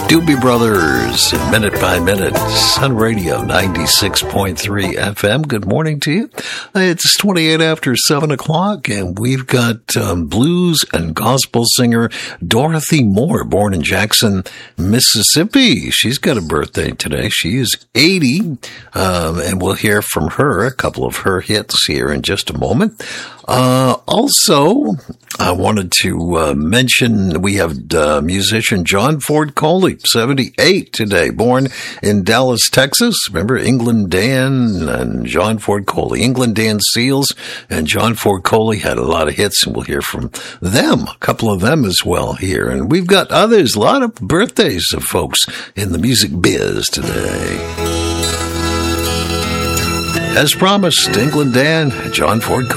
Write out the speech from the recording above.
Doobie Brothers, Minute by Minute, Sun Radio 96.3 FM. Good morning to you. It's 28 after 7 o'clock, and we've got blues and gospel singer Dorothy Moore, born in Jackson, Mississippi. She's got a birthday today. She is 80, and we'll hear from her, a couple of her hits here in just a moment. Also, I wanted to mention we have musician John Ford Coley, 78 today, born in Dallas, Texas. Remember England Dan and John Ford Coley. England Dan Seals and John Ford Coley had a lot of hits, and we'll hear from them, a couple of them as well here. And we've got others, a lot of birthdays of folks in the music biz today. As promised, England Dan, John Ford Coley.